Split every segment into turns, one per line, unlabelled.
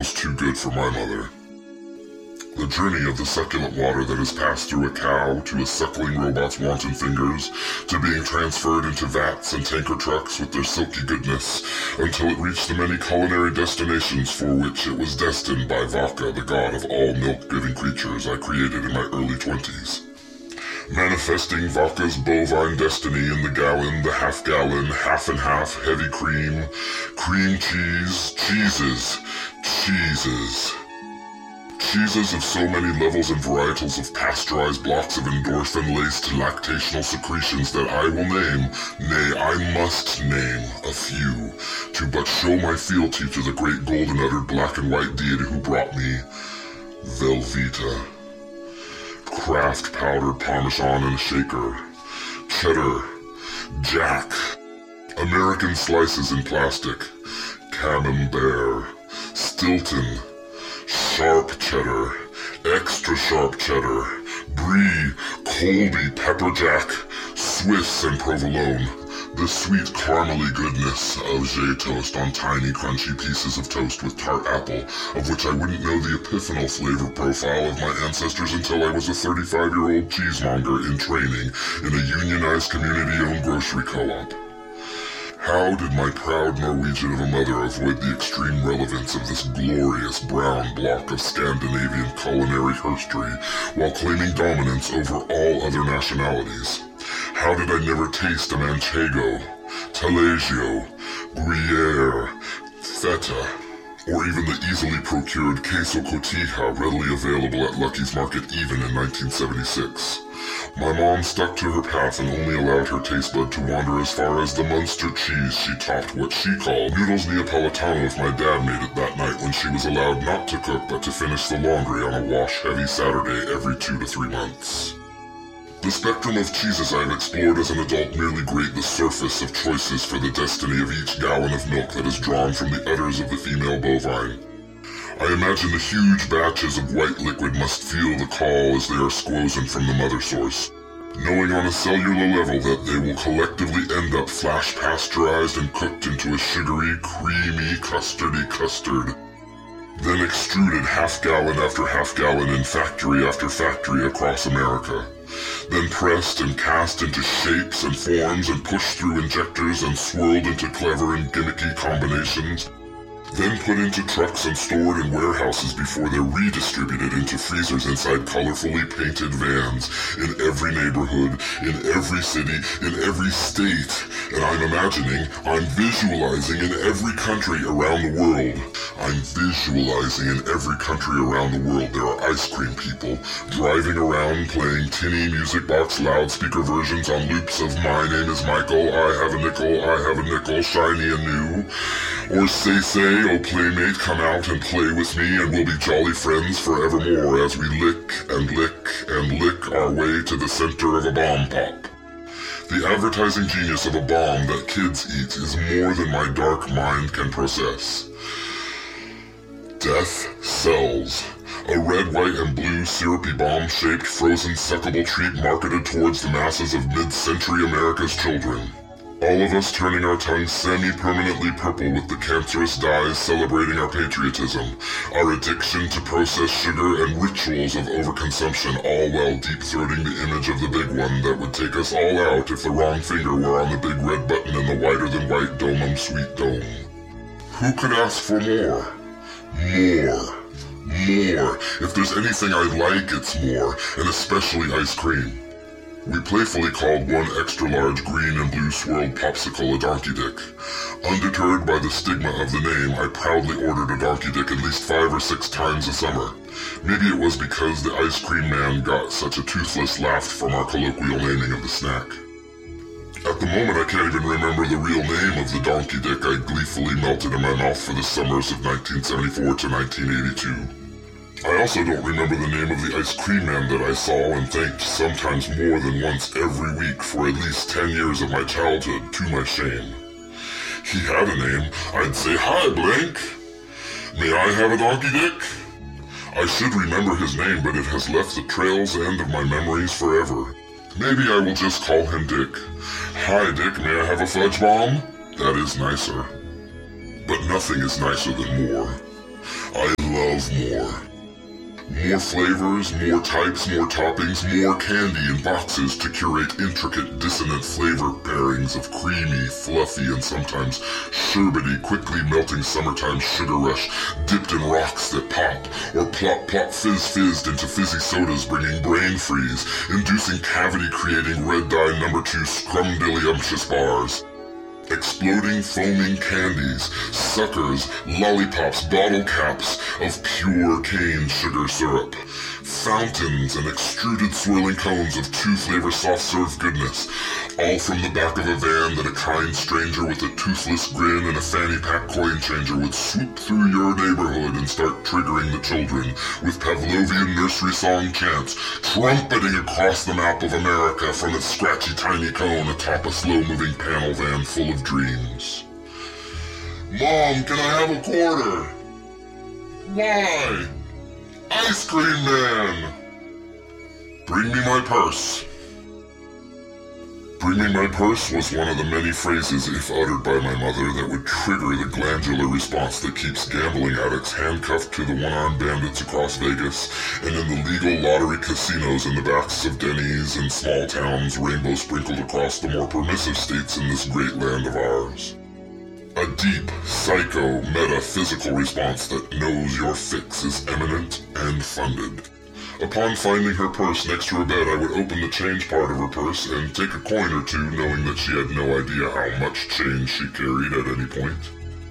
almost too good for my mother. The journey of the succulent water that has passed through a cow to a suckling robot's wanton fingers, to being transferred into vats and tanker trucks with their silky goodness, until it reached the many culinary destinations for which it was destined by Vaka, the god of all milk-giving creatures I created in my early 20s. Manifesting Vaka's bovine destiny in the gallon, the half-gallon, half-and-half, heavy cream, cream cheese, cheeses. Cheeses of so many levels and varietals of pasteurized blocks of endorphin-laced lactational secretions that I will name, nay, I must name, a few, to but show my fealty to the great golden-uddered black and white deity who brought me Velveeta. Kraft powdered Parmesan in a shaker, cheddar, Jack, American slices in plastic, Camembert, Stilton, sharp cheddar, extra sharp cheddar, Brie, Colby, pepper jack, Swiss and provolone, the sweet caramely goodness of Jay toast on tiny crunchy pieces of toast with tart apple, of which I wouldn't know the epiphanal flavor profile of my ancestors until I was a 35-year-old cheesemonger in training in a unionized community-owned grocery co-op. How did my proud Norwegian of a mother avoid the extreme relevance of this glorious brown block of Scandinavian culinary herstory while claiming dominance over all other nationalities? How did I never taste a manchego, taleggio, gruyere, feta, or even the easily procured queso cotija readily available at Lucky's Market even in 1976? My mom stuck to her path and only allowed her taste bud to wander as far as the Munster cheese she topped what she called noodles Neapolitanos my dad made it that night when she was allowed not to cook but to finish the laundry on a wash-heavy Saturday every 2 to 3 months. The spectrum of cheeses I have explored as an adult merely grate the surface of choices for the destiny of each gallon of milk that is drawn from the udders of the female bovine. I imagine the huge batches of white liquid must feel the call as they are squozen from the mother source, knowing on a cellular level that they will collectively end up flash pasteurized and cooked into a sugary, creamy, custardy custard, then extruded half-gallon after half-gallon in factory after factory across America, then pressed and cast into shapes and forms and pushed through injectors and swirled into clever and gimmicky combinations, then put into trucks and stored in warehouses before they're redistributed into freezers inside colorfully painted vans in every neighborhood, in every city, in every state. And I'm visualizing in every country around the world. I'm visualizing in every country around the world there are ice cream people driving around playing tinny music box loudspeaker versions on loops of My Name is Michael, I have a nickel, shiny and new. Or say, oh playmate, come out and play with me and we'll be jolly friends forevermore as we lick and lick and lick our way to the center of a bomb pop. The advertising genius of a bomb that kids eat is more than my dark mind can process. Death Cells. A red, white, and blue syrupy bomb-shaped frozen suckable treat marketed towards the masses of mid-century America's children. All of us turning our tongues semi-permanently purple with the cancerous dyes celebrating our patriotism, our addiction to processed sugar and rituals of overconsumption, all while deep-throating the image of the big one that would take us all out if the wrong finger were on the big red button in the whiter-than-white Domum Sweet Dome. Who could ask for more? More. If there's anything I like, it's more, and especially ice cream. We playfully called one extra-large green and blue swirled popsicle a Donkey Dick. Undeterred by the stigma of the name, I proudly ordered a Donkey Dick at least 5 or 6 times a summer. Maybe it was because the ice cream man got such a toothless laugh from our colloquial naming of the snack. At the moment, I can't even remember the real name of the Donkey Dick I gleefully melted in my mouth for the summers of 1974 to 1982. I also don't remember the name of the ice cream man that I saw and thanked sometimes more than once every week for at least 10 years of my childhood, to my shame. He had a name. I'd say, "Hi, Blink. May I have a Donkey Dick?" I should remember his name, but it has left the trail's end of my memories forever. Maybe I will just call him Dick. "Hi, Dick, may I have a fudge bomb?" That is nicer. But nothing is nicer than more. I love more. More flavors, more types, more toppings, more candy in boxes to curate intricate, dissonant flavor pairings of creamy, fluffy, and sometimes sherbety, quickly melting summertime sugar rush dipped in rocks that pop, or plop plop fizzed into fizzy sodas bringing brain freeze, inducing cavity-creating red dye number 2 scrumdiddlyumptious bars. Exploding, foaming candies, suckers, lollipops, bottle caps of pure cane sugar syrup, fountains and extruded swirling cones of 2-flavor soft-serve goodness, all from the back of a van that a kind stranger with a toothless grin and a fanny pack coin changer would swoop through your neighborhood and start triggering the children with Pavlovian nursery song chants, trumpeting across the map of America from its scratchy tiny cone atop a slow-moving panel van full of dreams. Mom, can I have a quarter? Why? Ice Cream Man! Bring me my purse. Bring me my purse was one of the many phrases, if uttered by my mother, that would trigger the glandular response that keeps gambling addicts handcuffed to the one-armed bandits across Vegas and in the legal lottery casinos in the backs of Denny's and small towns rainbow sprinkled across the more permissive states in this great land of ours. A deep, psycho, metaphysical response that knows your fix is imminent and funded. Upon finding her purse next to her bed, I would open the change part of her purse and take a coin or two, knowing that she had no idea how much change she carried at any point.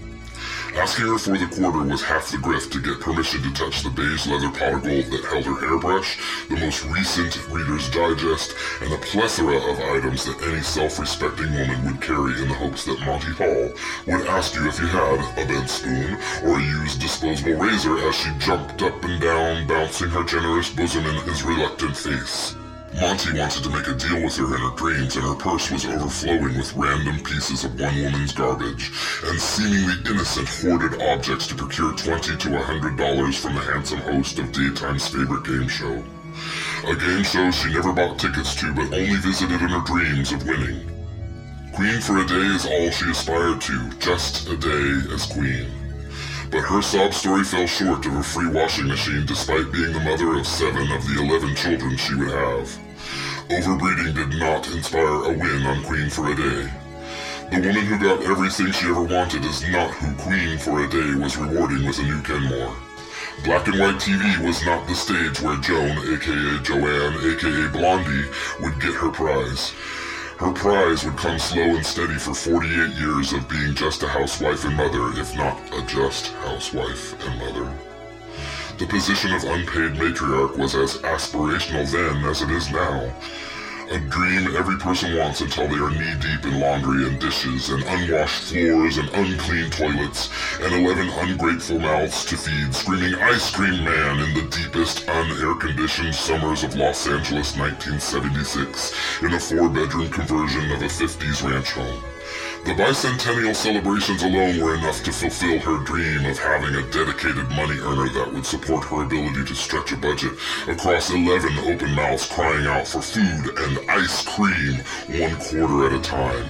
Asking her for the quarter was half the grift to get permission to touch the beige leather pot of gold that held her hairbrush, the most recent Reader's Digest, and a plethora of items that any self-respecting woman would carry in the hopes that Monty Hall would ask you if you had a bent spoon or a used disposable razor as she jumped up and down, bouncing her generous bosom in his reluctant face. Monty wanted to make a deal with her in her dreams, and her purse was overflowing with random pieces of one woman's garbage and seemingly innocent hoarded objects to procure $20 to $100 from the handsome host of daytime's favorite game show. A game show she never bought tickets to but only visited in her dreams of winning. Queen for a day is all she aspired to, just a day as queen. But her sob story fell short of a free washing machine despite being the mother of 7 of the 11 children she would have. Overbreeding did not inspire a win on Queen for a Day. The woman who got everything she ever wanted is not who Queen for a Day was rewarding with a new Kenmore. Black and white TV was not the stage where Joan, aka Joanne, aka Blondie, would get her prize. Her prize would come slow and steady for 48 years of being just a housewife and mother, if not a just housewife and mother. The position of unpaid matriarch was as aspirational then as it is now. A dream every person wants until they are knee-deep in laundry and dishes and unwashed floors and unclean toilets and 11 ungrateful mouths to feed, screaming Ice Cream Man in the deepest un-air-conditioned summers of Los Angeles 1976 in a 4-bedroom conversion of a 50s ranch home. The bicentennial celebrations alone were enough to fulfill her dream of having a dedicated money earner that would support her ability to stretch a budget across 11 open mouths crying out for food and ice cream 1 quarter at a time.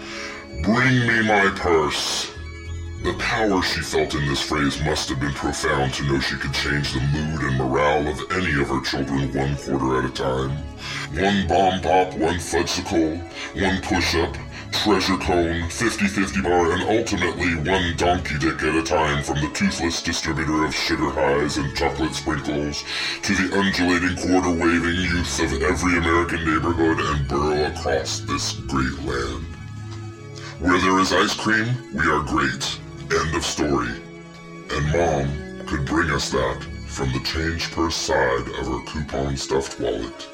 Bring me my purse. The power she felt in this phrase must have been profound to know she could change the mood and morale of any of her children 1 quarter at a time. 1 bomb pop, 1 fudgesicle, 1 push-up, treasure cone, 50-50 bar, and ultimately 1 donkey dick at a time, from the toothless distributor of sugar highs and chocolate sprinkles to the undulating quarter-waving youth of every American neighborhood and borough across this great land. Where there is ice cream, we are great. End of story. And Mom could bring us that from the change purse side of her coupon stuffed wallet.